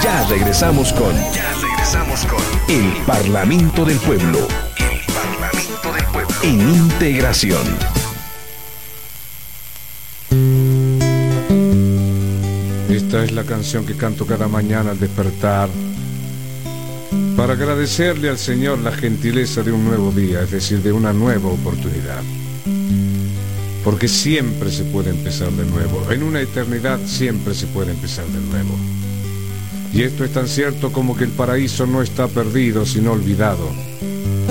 Ya regresamos con El Parlamento del Pueblo. El Parlamento del Pueblo. En integración. Esta es la canción que canto cada mañana al despertar, para agradecerle al Señor la gentileza de un nuevo día, es decir, de una nueva oportunidad. Porque siempre se puede empezar de nuevo. En una eternidad siempre se puede empezar de nuevo. Y esto es tan cierto como que el paraíso no está perdido, sino olvidado.